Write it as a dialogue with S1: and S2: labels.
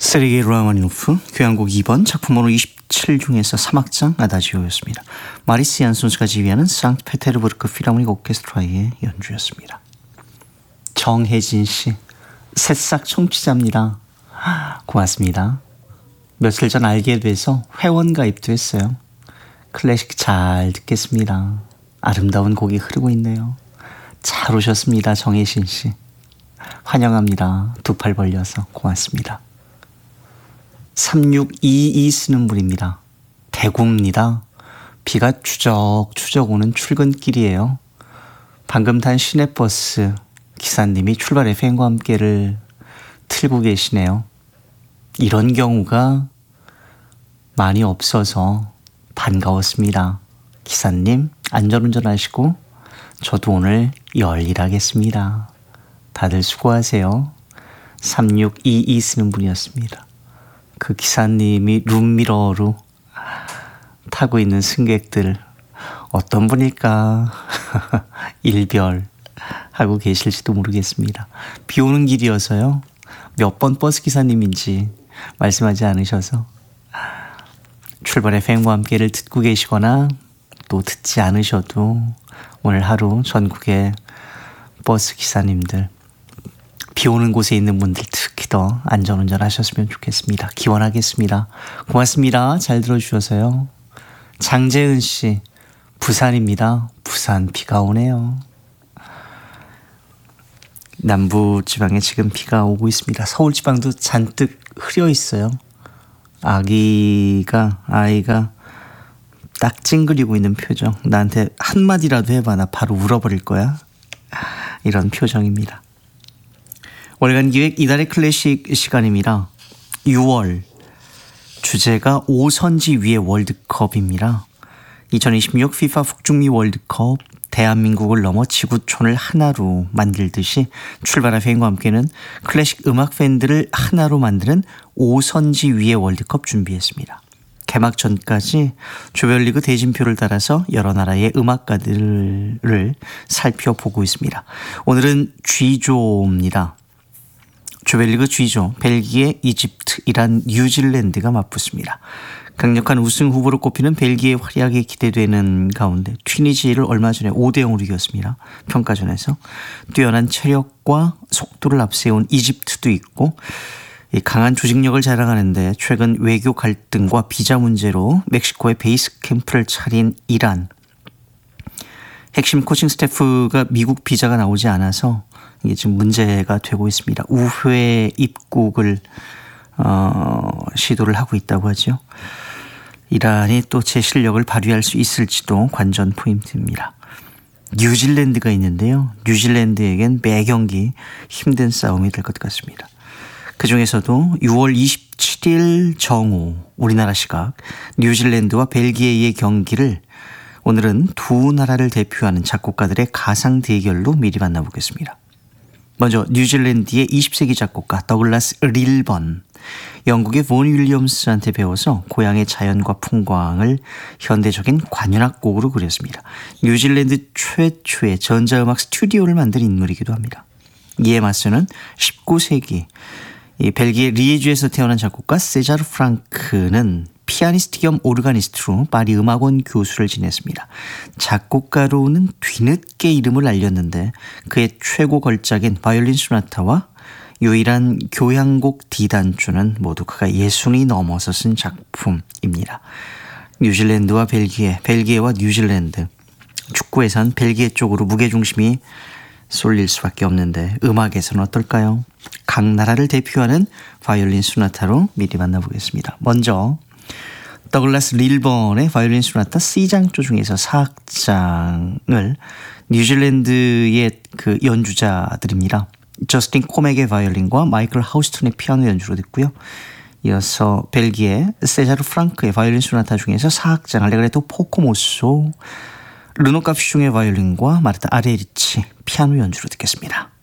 S1: 세르게이 라마니노프 교향곡 2번 작품번호 27 중에서 3악장 아다지오였습니다. 마리스 얀손스가 지휘하는 상트페테르부르크 필하모닉 오케스트라의 연주였습니다. 정혜진 씨, 새싹 청취자입니다. 고맙습니다. 며칠 전 알게 돼서 회원 가입도 했어요. 클래식 잘 듣겠습니다. 아름다운 곡이 흐르고 있네요. 잘 오셨습니다. 정혜진 씨. 환영합니다. 두 팔 벌려서 고맙습니다. 3622 쓰는 분입니다. 대구입니다. 비가 추적추적 오는 출근길이에요. 방금 탄 시내버스 기사님이 출발 FM과 함께를 틀고 계시네요. 이런 경우가 많이 없어서 반가웠습니다. 기사님 안전운전하시고 저도 오늘 열일하겠습니다. 다들 수고하세요. 3622 쓰는 분이었습니다. 그 기사님이 룸미러로 타고 있는 승객들 어떤 분일까 일별하고 계실지도 모르겠습니다. 비 오는 길이어서요. 몇 번 버스 기사님인지 말씀하지 않으셔서 출발의 팬과 함께를 듣고 계시거나 또 듣지 않으셔도 오늘 하루 전국의 버스 기사님들 비 오는 곳에 있는 분들 특히 더 안전운전 하셨으면 좋겠습니다. 기원하겠습니다. 고맙습니다. 잘 들어주셔서요. 장재은 씨, 부산입니다. 부산 비가 오네요. 남부지방에 지금 비가 오고 있습니다. 서울지방도 잔뜩 흐려 있어요. 아이가 딱 찡그리고 있는 표정. 나한테 한마디라도 해봐. 나 바로 울어버릴 거야. 이런 표정입니다. 월간 기획 이달의 클래식 시간입니다. 6월 주제가 오선지 위의 월드컵입니다. 2026 FIFA 북중미 월드컵 대한민국을 넘어 지구촌을 하나로 만들듯이 출발한 팬과 함께는 클래식 음악 팬들을 하나로 만드는 오선지 위의 월드컵 준비했습니다. 개막 전까지 조별리그 대진표를 따라서 여러 나라의 음악가들을 살펴보고 있습니다. 오늘은 G조입니다. 조별리그 G조, 벨기에, 이집트, 이란, 뉴질랜드가 맞붙습니다. 강력한 우승 후보로 꼽히는 벨기에 활약이 기대되는 가운데 튀니지를 얼마 전에 5대0으로 이겼습니다. 평가전에서 뛰어난 체력과 속도를 앞세운 이집트도 있고 강한 조직력을 자랑하는데 최근 외교 갈등과 비자 문제로 멕시코에 베이스 캠프를 차린 이란. 핵심 코칭 스태프가 미국 비자가 나오지 않아서 이게 지금 문제가 되고 있습니다. 우회 입국을 시도를 하고 있다고 하죠. 이란이 또 제 실력을 발휘할 수 있을지도 관전 포인트입니다. 뉴질랜드가 있는데요. 뉴질랜드에겐 매 경기 힘든 싸움이 될 것 같습니다. 그중에서도 6월 27일 정오 우리나라 시각 뉴질랜드와 벨기에의 경기를 오늘은 두 나라를 대표하는 작곡가들의 가상 대결로 미리 만나보겠습니다. 먼저 뉴질랜드의 20세기 작곡가 더글라스 릴번, 영국의 본 윌리엄스한테 배워서 고향의 자연과 풍광을 현대적인 관현악곡으로 그렸습니다. 뉴질랜드 최초의 전자음악 스튜디오를 만든 인물이기도 합니다. 이에 맞서는 19세기 이 벨기에 리에주에서 태어난 작곡가 세자르 프랑크는 피아니스트 겸 오르가니스트로 파리 음악원 교수를 지냈습니다. 작곡가로는 뒤늦게 이름을 알렸는데 그의 최고 걸작인 바이올린 소나타와 유일한 교향곡 D단주는 모두 그가 60이 넘어서 쓴 작품입니다. 뉴질랜드와 벨기에, 벨기에와 뉴질랜드. 축구에선 벨기에 쪽으로 무게중심이 쏠릴 수밖에 없는데 음악에서는 어떨까요? 각 나라를 대표하는 바이올린 소나타로 미리 만나보겠습니다. 먼저 더글라스 릴번의 바이올린 소나타 C장조 중에서 4악장을 뉴질랜드의 그 연주자들입니다. 저스틴 코맥의 바이올린과 마이클 하우스턴의 피아노 연주로 듣고요. 이어서 벨기에 세자르 프랑크의 바이올린 소나타 중에서 4악장 알레그레토 포코모소, 르노 카피숑의 바이올린과 마르타 아레리치 피아노 연주로 듣겠습니다.